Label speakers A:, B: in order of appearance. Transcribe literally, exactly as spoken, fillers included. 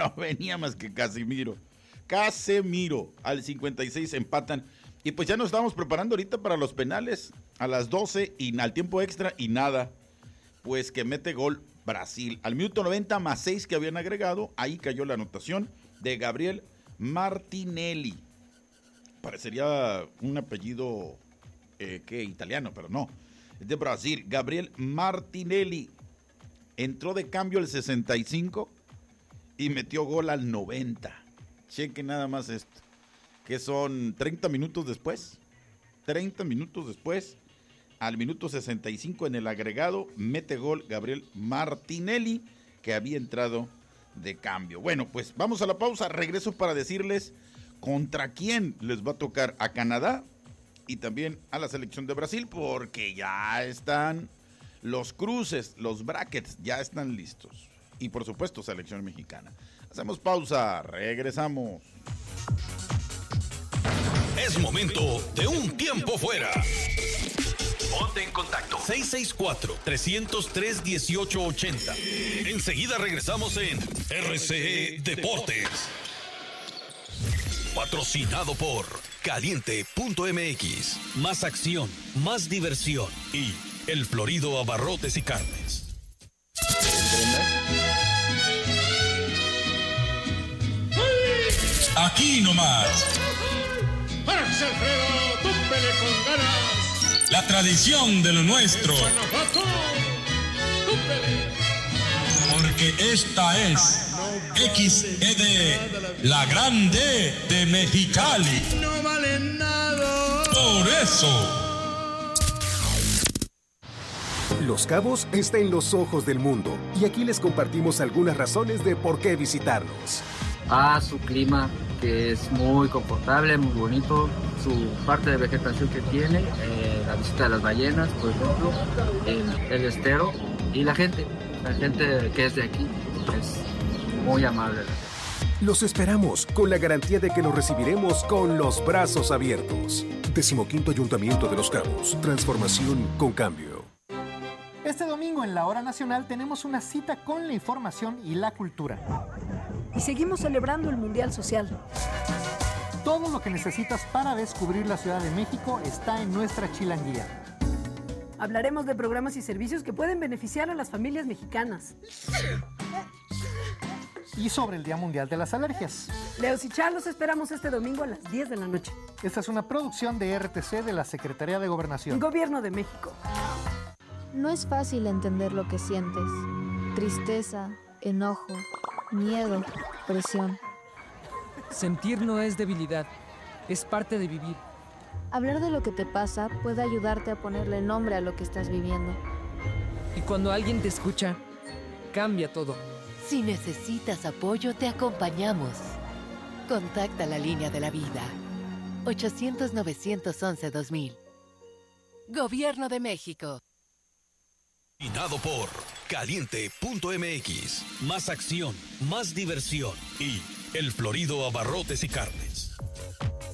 A: no venía más que Casimiro. Casemiro, al cincuenta y seis empatan. Y pues ya nos estamos preparando ahorita para los penales. A las doce y al tiempo extra y nada. Pues que mete gol Brasil. Al minuto noventa más seis que habían agregado, ahí cayó la anotación de Gabriel Martinelli. Parecería un apellido, eh, ¿qué? Italiano, pero no. Es de Brasil. Gabriel Martinelli. Entró de cambio al sesenta y cinco y metió gol al noventa. Cheque nada más esto. Que son treinta minutos después. treinta minutos después. Al minuto sesenta y cinco en el agregado, mete gol Gabriel Martinelli, que había entrado de cambio. Bueno, pues vamos a la pausa. Regreso para decirles contra quién les va a tocar a Canadá y también a la selección de Brasil, porque ya están los cruces, los brackets, ya están listos. Y por supuesto, selección mexicana. Hacemos pausa, regresamos.
B: Es momento de un tiempo fuera. Ponte en contacto. seis seis cuatro, tres cero tres, uno ocho ocho cero. Enseguida regresamos en R C E Deportes. Patrocinado por Caliente punto M X. Más acción, más diversión. Y El Florido Abarrotes y Carnes. Aquí nomás.
C: ¡Árase, Alfredo! ¡Túmpele con ganas!
B: La tradición de lo nuestro. Porque esta es X E D, la grande de Mexicali.
C: No vale nada.
B: Por eso.
D: Los Cabos está en los ojos del mundo y aquí les compartimos algunas razones de por qué visitarnos.
E: Ah, su clima, que es muy confortable, muy bonito, su parte de vegetación que tiene, eh, la visita de las ballenas, por ejemplo, el, el estero y la gente, la gente que es de aquí es muy amable.
D: Los esperamos con la garantía de que los recibiremos con los brazos abiertos. Decimoquinto Ayuntamiento de Los Cabos, transformación con cambio.
F: Este domingo en la Hora Nacional tenemos una cita con la información y la cultura.
G: Y seguimos celebrando el Mundial Social.
F: Todo lo que necesitas para descubrir la Ciudad de México está en nuestra chilanguía.
G: Hablaremos de programas y servicios que pueden beneficiar a las familias mexicanas.
F: Y sobre el Día Mundial de las Alergias.
G: Leos y Char los esperamos este domingo a las diez de la noche.
F: Esta es una producción de R T C de la Secretaría de Gobernación.
G: Gobierno de México.
H: No es fácil entender lo que sientes. Tristeza, enojo, miedo, presión.
I: Sentir no es debilidad, es parte de vivir.
H: Hablar de lo que te pasa puede ayudarte a ponerle nombre a lo que estás viviendo.
I: Y cuando alguien te escucha, cambia todo.
J: Si necesitas apoyo, te acompañamos. Contacta la línea de la vida. ochocientos, novecientos once, dos mil. Gobierno de México.
B: Patrocinado por Caliente punto M X. Más acción, más diversión. Y El Florido Abarrotes y Carnes.